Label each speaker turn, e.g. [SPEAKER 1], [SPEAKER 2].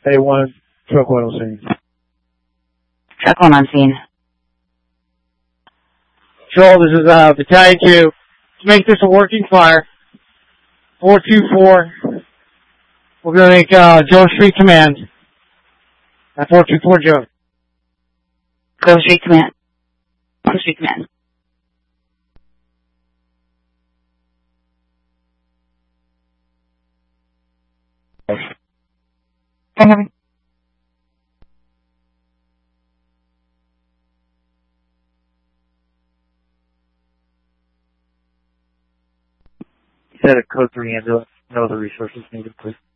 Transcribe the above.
[SPEAKER 1] A1, truck 1 on scene.
[SPEAKER 2] Truck 1 on scene.
[SPEAKER 3] Control, this is Battalion 2. To make this a working fire, 424. We're going to make Joe Street Command. At 424 Joe.
[SPEAKER 2] Go Street Command. Go Street Command. Incoming.
[SPEAKER 4] You said a code 3 ambulance. No other resources needed, please.